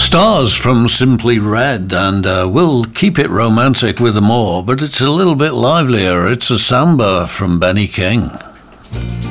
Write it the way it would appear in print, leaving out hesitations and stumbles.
Stars from Simply Red, and we'll keep it romantic with more, but it's a little bit livelier. It's a samba from Benny King.